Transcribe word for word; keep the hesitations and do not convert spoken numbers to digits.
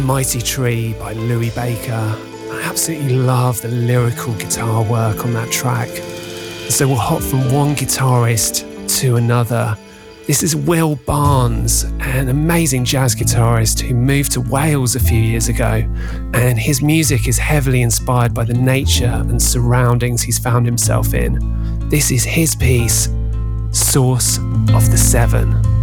Mighty Tree by Louis Baker. I absolutely love the lyrical guitar work on that track. And so we'll hop from one guitarist to another. This is Will Barnes, an amazing jazz guitarist who moved to Wales a few years ago, and his music is heavily inspired by the nature and surroundings he's found himself in. This is his piece, Source of the Seven.